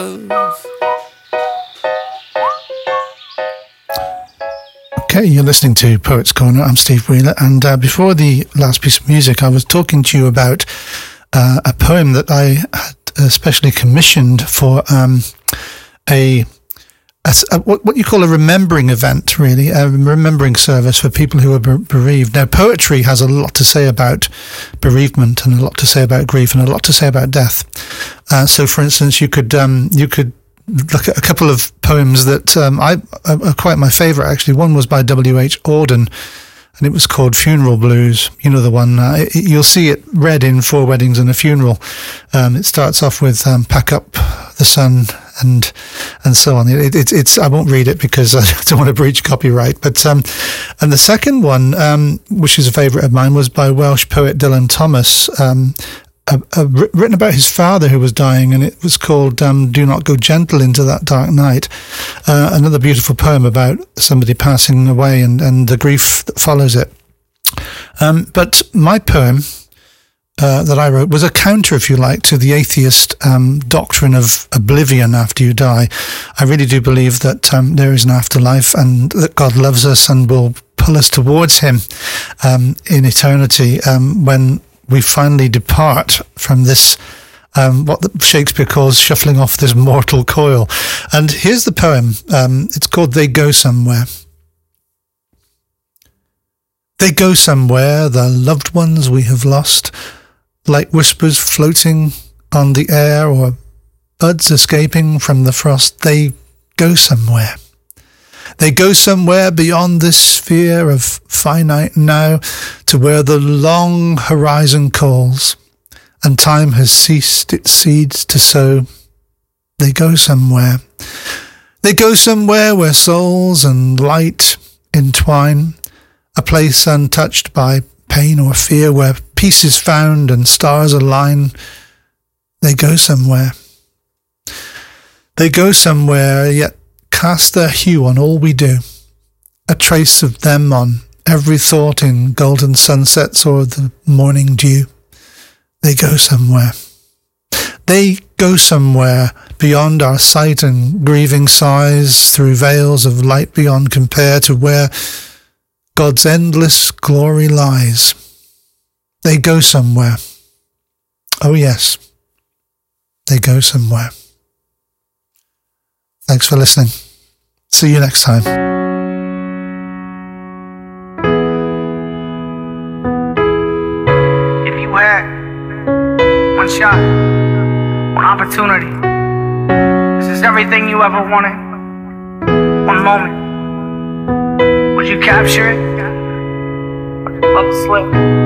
Okay, you're listening to Poets Corner. I'm Steve Wheeler, and before the last piece of music, I was talking to you about a poem that I had especially commissioned for what you call a remembering event, really, a remembering service for people who are bereaved. Now, poetry has a lot to say about bereavement, and a lot to say about grief, and a lot to say about death. So, for instance, you could look at a couple of poems that are quite my favourite, actually. One was by W.H. Auden, and it was called Funeral Blues. You know the one. You'll see it read in Four Weddings and a Funeral. It starts off with "Pack up the sun" and so on. It's I won't read it because I don't want to breach copyright. But and the second one, which is a favourite of mine, was by Welsh poet Dylan Thomas. Written about his father who was dying, and it was called "Do Not Go Gentle Into That Dark Night." Another beautiful poem about somebody passing away and the grief that follows it. But my poem that I wrote was a counter, if you like, to the atheist doctrine of oblivion after you die. I really do believe that there is an afterlife, and that God loves us and will pull us towards Him in eternity when we finally depart from this, what Shakespeare calls shuffling off this mortal coil. And here's the poem. It's called They Go Somewhere. They go somewhere, the loved ones we have lost, like whispers floating on the air or buds escaping from the frost. They go somewhere. They go somewhere beyond this sphere of finite now, to where the long horizon calls, and time has ceased its seeds to sow. They go somewhere. They go somewhere where souls and light entwine, a place untouched by pain or fear, where peace is found and stars align. They go somewhere. They go somewhere, yet cast their hue on all we do, a trace of them on every thought in golden sunsets or the morning dew. They go somewhere. They go somewhere beyond our sight and grieving sighs, through veils of light beyond compare, to where God's endless glory lies. They go somewhere. Oh yes, they go somewhere. Thanks for listening. See you next time. If you had one shot, one opportunity, this is everything you ever wanted, one moment, would you capture it? Or just let it slip?